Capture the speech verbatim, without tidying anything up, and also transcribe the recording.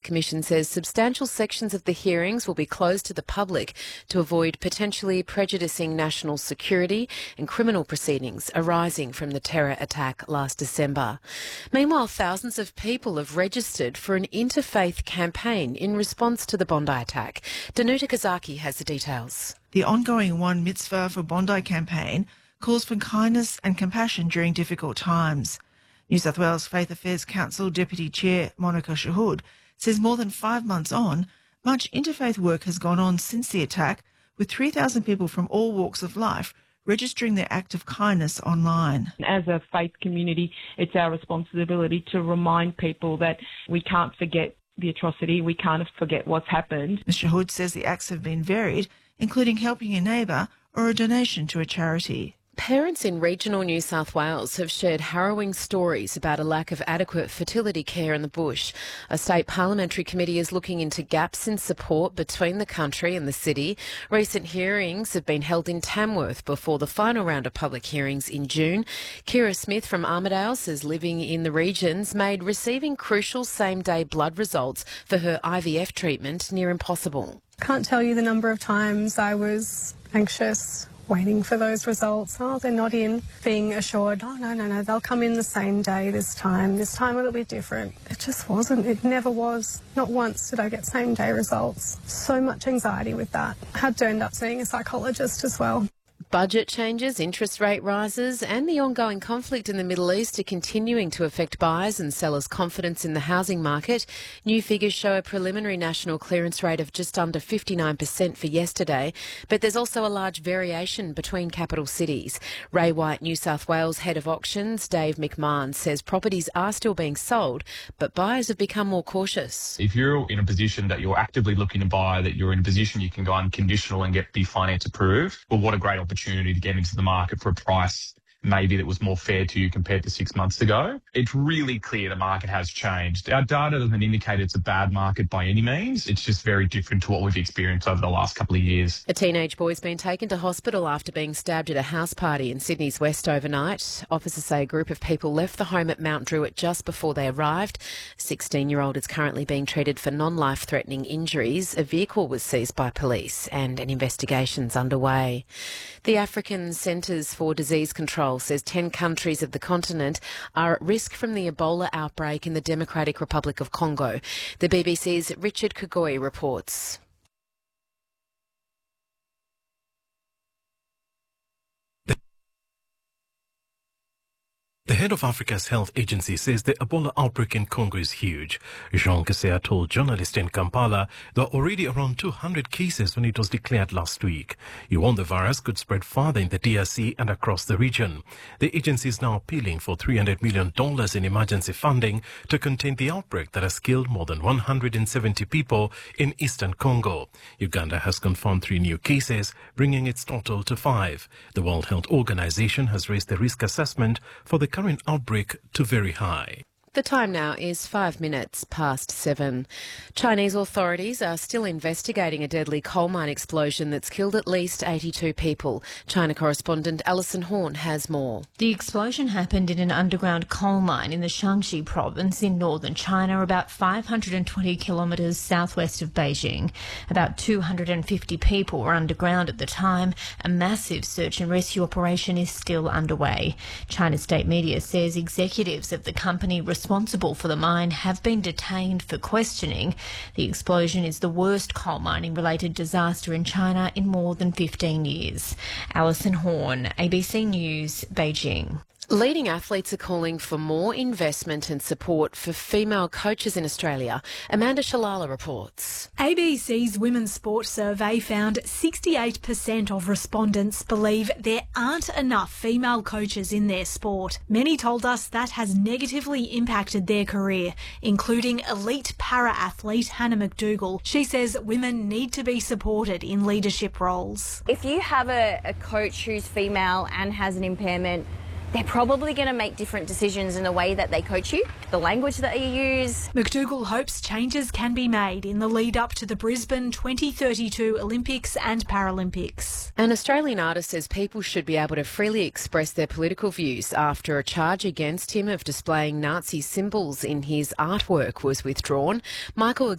Commission says substantial sections of the hearings will be closed to the public to avoid potentially prejudicing national security and criminal proceedings arising from the terror attack last December. Meanwhile, thousands of people have registered for an interfaith campaign in response to the Bondi attack. Danuta Kazaki has the details. The ongoing One Mitzvah for Bondi campaign calls for kindness and compassion during difficult times. New South Wales Faith Affairs Council Deputy Chair Monica Shahud says more than five months on, much interfaith work has gone on since the attack, with three thousand people from all walks of life registering their act of kindness online. As a faith community, it's our responsibility to remind people that we can't forget the atrocity, we can't forget what's happened. Miz Shahud says the acts have been varied, including helping a neighbour or a donation to a charity. Parents in regional New South Wales have shared harrowing stories about a lack of adequate fertility care in the bush. A state parliamentary committee is looking into gaps in support between the country and the city. Recent hearings have been held in Tamworth before the final round of public hearings in June. Kira Smith from Armidale says living in the regions made receiving crucial same-day blood results for her I V F treatment near impossible. Can't tell you the number of times I was anxious, waiting for those results. Oh, they're not in. Being assured, oh, no, no, no, they'll come in the same day this time. This time it'll be different. It just wasn't. It never was. Not once did I get same day results. So much anxiety with that. I had to end up seeing a psychologist as well. Budget changes, interest rate rises and the ongoing conflict in the Middle East are continuing to affect buyers and sellers' confidence in the housing market. New figures show a preliminary national clearance rate of just under fifty-nine percent for yesterday, but there's also a large variation between capital cities. Ray White, New South Wales Head of Auctions, Dave McMahon, says properties are still being sold, but buyers have become more cautious. If you're in a position that you're actively looking to buy, that you're in a position you can go unconditional and get the finance approved, well, what a great opportunity opportunity to get into the market for a price maybe that was more fair to you compared to six months ago. It's really clear the market has changed. Our data doesn't indicate it's a bad market by any means. It's just very different to what we've experienced over the last couple of years. A teenage boy's been taken to hospital after being stabbed at a house party in Sydney's West overnight. Officers say a group of people left the home at Mount Druitt just before they arrived. A sixteen-year-old is currently being treated for non-life-threatening injuries. A vehicle was seized by police and an investigation's underway. The African Centres for Disease Control says ten countries of the continent are at risk from the Ebola outbreak in the Democratic Republic of Congo. The B B C's Richard Kagoi reports. The head of Africa's health agency says the Ebola outbreak in Congo is huge. Jean Kesea told journalists in Kampala there are already around two hundred cases when it was declared last week. He warned the virus could spread farther in the D R C and across the region. The agency is now appealing for three hundred million dollars in emergency funding to contain the outbreak that has killed more than one hundred seventy people in eastern Congo. Uganda has confirmed three new cases, bringing its total to five. The World Health Organization has raised the risk assessment for the current outbreak to very high. The time now is five minutes past seven. Chinese authorities are still investigating a deadly coal mine explosion that's killed at least eighty-two people. China correspondent Alison Horn has more. The explosion happened in an underground coal mine in the Shaanxi province in northern China, about five hundred twenty kilometres southwest of Beijing. About two hundred fifty people were underground at the time. A massive search and rescue operation is still underway. China's state media says executives of the company responsible for the mine have been detained for questioning. The explosion is the worst coal mining related disaster in China in more than fifteen years. Alison Horn, A B C News, Beijing. Leading athletes are calling for more investment and support for female coaches in Australia. Amanda Shalala reports. A B C's Women's Sport Survey found sixty-eight percent of respondents believe there aren't enough female coaches in their sport. Many told us that has negatively impacted their career, including elite para-athlete Hannah McDougall. She says women need to be supported in leadership roles. If you have a, a coach who's female and has an impairment, they're probably going to make different decisions in the way that they coach you, the language that you use. McDougall hopes changes can be made in the lead up to the Brisbane twenty thirty-two Olympics and Paralympics. An Australian artist says people should be able to freely express their political views after a charge against him of displaying Nazi symbols in his artwork was withdrawn. Michael